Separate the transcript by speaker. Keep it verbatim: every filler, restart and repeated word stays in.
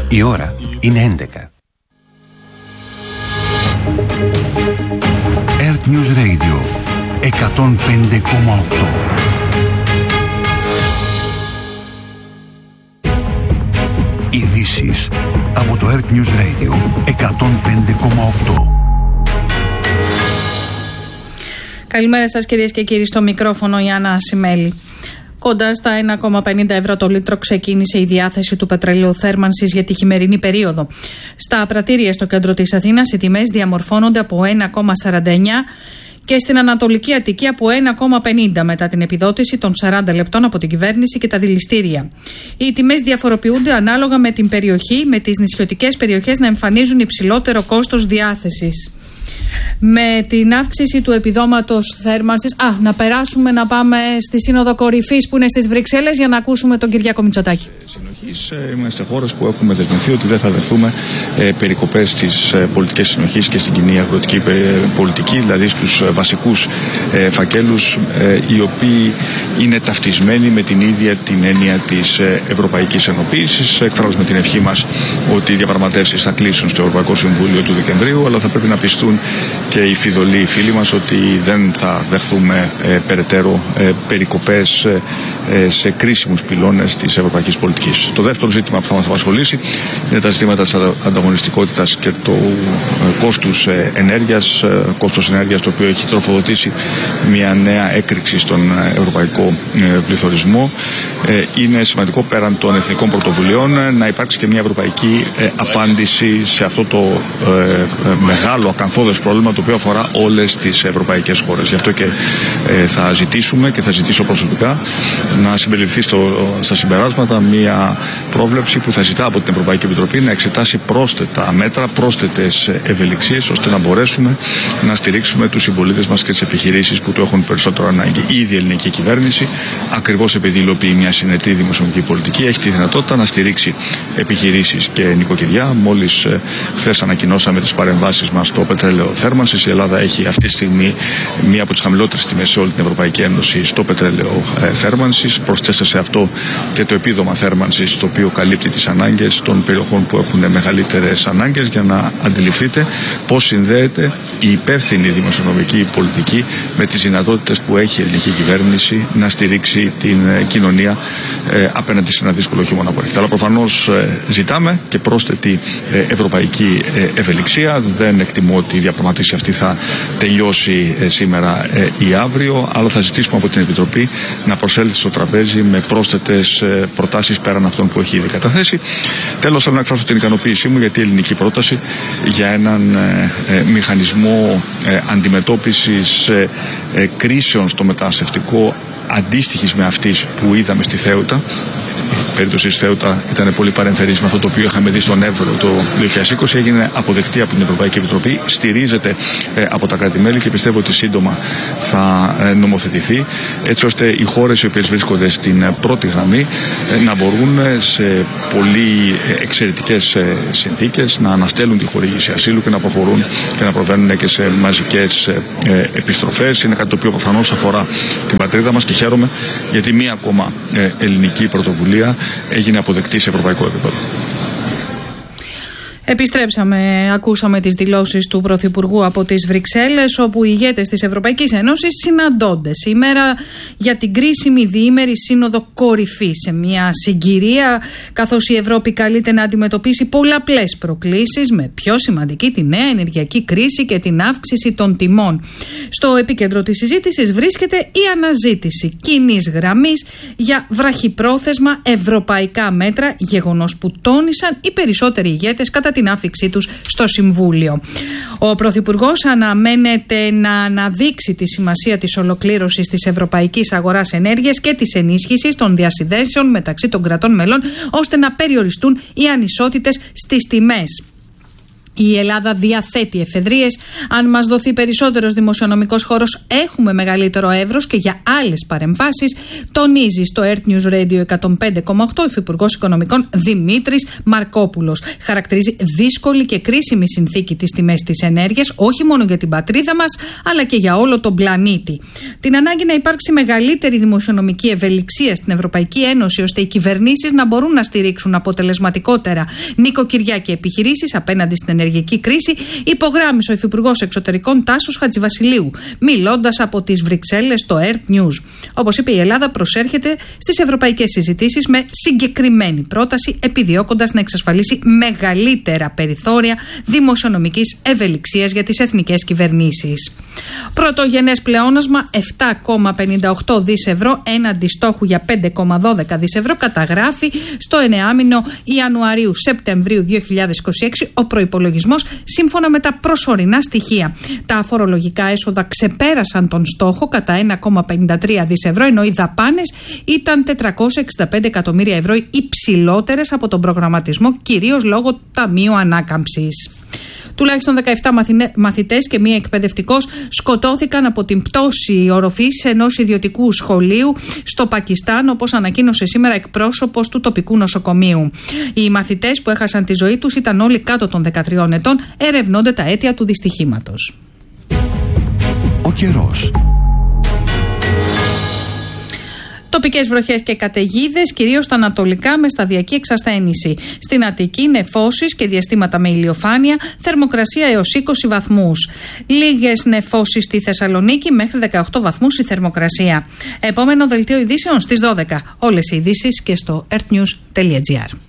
Speaker 1: Η ώρα είναι έντεκα. Earth News Radio εκατόν πέντε κόμμα οκτώ. Ειδήσεις από το Earth News Radio εκατόν πέντε κόμμα οκτώ.
Speaker 2: Καλημέρα σας κυρίες και κύριοι, στο μικρόφωνο η Άννα Ασημέλη. Κοντά στα ένα κόμμα πενήντα ευρώ το λίτρο ξεκίνησε η διάθεση του πετρελαίου θέρμανσης για τη χειμερινή περίοδο. Στα πρατήρια στο κέντρο της Αθήνας οι τιμές διαμορφώνονται από ένα κόμμα σαράντα εννιά και στην Ανατολική Αττική από ένα κόμμα πενήντα μετά την επιδότηση των σαράντα λεπτών από την κυβέρνηση και τα δηληστήρια. Οι τιμές διαφοροποιούνται ανάλογα με την περιοχή, με τις νησιωτικές περιοχές να εμφανίζουν υψηλότερο κόστος διάθεσης. Με την αύξηση του επιδόματος θέρμανσης. Α, να περάσουμε να πάμε στη Σύνοδο Κορυφής που είναι στις Βρυξέλλες για να ακούσουμε τον Κυριάκο Μητσοτάκη.
Speaker 3: Συνοχής, είμαστε χώρες που έχουμε δεσμευθεί ότι δεν θα δεχθούμε ε, περικοπές στις ε, πολιτικές συνοχής και στην κοινή αγροτική ε, πολιτική, δηλαδή στους ε, βασικούς ε, φακέλους ε, οι οποίοι είναι ταυτισμένοι με την ίδια την έννοια της ε, Ευρωπαϊκής Ενοποίησης. Εκφράζουμε την ευχή μας ότι οι διαπραγματεύσεις θα κλείσουν στο Ευρωπαϊκό Συμβούλιο του Δεκεμβρίου, αλλά θα πρέπει να πιστούν και οι φιδωλοί φίλοι μας ότι δεν θα δεχθούμε ε, περαιτέρω ε, περικοπές ε, ε, σε κρίσιμους πυλώνες της ευρωπαϊκής πολιτικής. Το δεύτερο ζήτημα που θα μας απασχολήσει είναι τα ζητήματα της ανταγωνιστικότητας και του ε, κόστους ε, ενέργειας, ε, κόστος ενέργειας το οποίο έχει τροφοδοτήσει μια νέα έκρηξη στον ευρωπαϊκό ε, πληθωρισμό. Ε, είναι σημαντικό πέραν των εθνικών πρωτοβουλειών ε, να υπάρξει και μια ευρωπαϊκή ε, απάντηση σε αυτό το ε, ε, μεγάλο ακαθόδες πρόβλημα το οποίο αφορά όλες τις ευρωπαϊκές χώρες. Γι' αυτό και ε, θα ζητήσουμε και θα ζητήσω προσωπικά να συμπεριληφθεί στο, στα συμπεράσματα μια πρόβλεψη που θα ζητά από την Ευρωπαϊκή Επιτροπή να εξετάσει πρόσθετα μέτρα, πρόσθετες ευελιξίες ώστε να μπορέσουμε να στηρίξουμε τους συμπολίτες μας και τις επιχειρήσεις που το έχουν περισσότερο ανάγκη. Ήδη η ελληνική κυβέρνηση, ακριβώς επειδή υλοποιεί μια συνετή δημοσιονομική πολιτική, έχει τη δυνατότητα να στηρίξει επιχειρήσεις και νοικοκυριά. Μόλις ε, χθες ανακοινώσαμε τις παρεμβάσεις μας στο πετρέλαιο θέρμανσης. Η Ελλάδα έχει αυτή τη στιγμή μία από τις χαμηλότερες τιμές σε όλη την Ευρωπαϊκή Ένωση στο πετρέλαιο ε, θέρμανσης. Προσθέστε σε αυτό και το επίδομα θέρμανσης, το οποίο καλύπτει τις ανάγκες των περιοχών που έχουν μεγαλύτερες ανάγκες, για να αντιληφθείτε πώς συνδέεται η υπεύθυνη δημοσιονομική πολιτική με τις δυνατότητες που έχει η ελληνική κυβέρνηση να στηρίξει την ε, κοινωνία ε, απέναντι σε ένα δύσκολο χειμώνα που έρχεται. Αλλά προφανώς ε, ζητάμε και πρόσθετη ε, ευρωπαϊκή ε, ευελιξία. Δεν εκτιμώ ότι η διαπραγματεύση αυτή θα τελειώσει ε, σήμερα ε, ή αύριο, αλλά θα ζητήσουμε από την Επιτροπή να προσέλθει στο τραπέζι με πρόσθετες ε, προτάσεις πέραν αυτών που έχει ήδη καταθέσει. Τέλος, θέλω να εκφράσω την ικανοποίησή μου γιατί η ελληνική πρόταση για έναν ε, ε, μηχανισμό ε, αντιμετώπισης ε, ε, κρίσεων στο μεταναστευτικό αντίστοιχης με αυτής που είδαμε στη Θέουτα. Η περίπτωση της Θέουτα ήταν πολύ παρεμφερής με αυτό το οποίο είχαμε δει στον Εύρο το δύο χιλιάδες είκοσι. Έγινε αποδεκτή από την Ευρωπαϊκή Επιτροπή, στηρίζεται ε, από τα κράτη-μέλη και πιστεύω ότι σύντομα θα ε, νομοθετηθεί, έτσι ώστε οι χώρες οι οποίες βρίσκονται στην ε, πρώτη γραμμή ε, να μπορούν ε, σε πολύ ε, εξαιρετικές ε, συνθήκες να αναστέλουν τη χορήγηση ασύλου και να προχωρούν και να προβαίνουν και σε μαζικές ε, ε, επιστροφές. Είναι κάτι το οποίο προφανώς αφορά την πατρίδα μας και χαίρομαι γιατί μία ακόμα ε, ελληνική πρωτοβουλία έγινε αποδεκτή σε ευρωπαϊκό επίπεδο.
Speaker 2: Επιστρέψαμε, ακούσαμε τις δηλώσεις του Πρωθυπουργού από τις Βρυξέλλες, όπου οι ηγέτες της Ευρωπαϊκής Ένωσης συναντώνται σήμερα για την κρίσιμη διήμερη Σύνοδο Κορυφής, σε μια συγκυρία καθώς η Ευρώπη καλείται να αντιμετωπίσει πολλαπλές προκλήσεις, με πιο σημαντική τη νέα ενεργειακή κρίση και την αύξηση των τιμών. Στο επίκεντρο της συζήτησης βρίσκεται η αναζήτηση κοινής γραμμής για βραχυπρόθεσμα ευρωπαϊκά μέτρα, γεγονός που τόνισαν οι περισσότεροι ηγέτες κατά την άφηξή τους στο Συμβούλιο. Ο Πρωθυπουργός αναμένεται να αναδείξει τη σημασία της ολοκλήρωσης της ευρωπαϊκής αγοράς ενέργειας και της ενίσχυσης των διασυνδέσεων μεταξύ των κρατών μελών, ώστε να περιοριστούν οι ανισότητες στις τιμές. Η Ελλάδα διαθέτει εφεδρείες. Αν μας δοθεί περισσότερος δημοσιονομικός χώρος, έχουμε μεγαλύτερο εύρος και για άλλες παρεμβάσεις, τονίζει στο Earth News Radio εκατόν πέντε κόμμα οκτώ ο Υφυπουργός Οικονομικών Δημήτρης Μαρκόπουλος. Χαρακτηρίζει δύσκολη και κρίσιμη συνθήκη τις τιμές της ενέργειας, όχι μόνο για την πατρίδα μας, αλλά και για όλο τον πλανήτη. Την ανάγκη να υπάρξει μεγαλύτερη δημοσιονομική ευελιξία στην Ευρωπαϊκή Ένωση, ώστε οι κυβερνήσεις να μπορούν να στηρίξουν αποτελεσματικότερα νοικοκυριά και επιχειρήσεις απέναντι στην ενέργεια. Κρίση, υπογράμμισε ο Υφυπουργός Εξωτερικών Τάσος Χατζηβασιλείου, μιλώντας από τις Βρυξέλλες στο Earth News. Όπως είπε, η Ελλάδα προσέρχεται στις ευρωπαϊκές συζητήσεις με συγκεκριμένη πρόταση, επιδιώκοντας να εξασφαλίσει μεγαλύτερα περιθώρια δημοσιονομικής ευελιξίας για τις εθνικές κυβερνήσεις. Πρωτογενές πλεόνασμα επτά κόμμα πενήντα οκτώ δις ευρώ έναντι στόχου για πέντε κόμμα δώδεκα δις ευρώ καταγράφει στο εννεάμηνο Ιανουαρίου-Σεπτεμβρίου δύο χιλιάδες είκοσι έξι ο προϋπολογισμός σύμφωνα με τα προσωρινά στοιχεία. Τα φορολογικά έσοδα ξεπέρασαν τον στόχο κατά ένα κόμμα πενήντα τρία δις ευρώ, ενώ οι δαπάνες ήταν τετρακόσια εξήντα πέντε εκατομμύρια ευρώ υψηλότερες από τον προγραμματισμό, κυρίως λόγω του Ταμείου Ανάκαμψης. Τουλάχιστον δεκαεπτά μαθητές και μία εκπαιδευτικός σκοτώθηκαν από την πτώση οροφής ενός ιδιωτικού σχολείου στο Πακιστάν, όπως ανακοίνωσε σήμερα εκπρόσωπος του τοπικού νοσοκομείου. Οι μαθητές που έχασαν τη ζωή τους ήταν όλοι κάτω των δεκατριών ετών. Ερευνώνται τα αίτια του δυστυχήματος.
Speaker 1: Ο καιρός.
Speaker 2: Τοπικές βροχές και καταιγίδες, κυρίως στα ανατολικά, με σταδιακή εξασθένηση. Στην Αττική, νεφώσεις και διαστήματα με ηλιοφάνεια, θερμοκρασία έως είκοσι βαθμούς. Λίγες νεφώσεις στη Θεσσαλονίκη, μέχρι δεκαοκτώ βαθμούς η θερμοκρασία. Επόμενο δελτίο ειδήσεων στις δώδεκα. Όλες οι ειδήσεις και στο earthnews τελεία gr.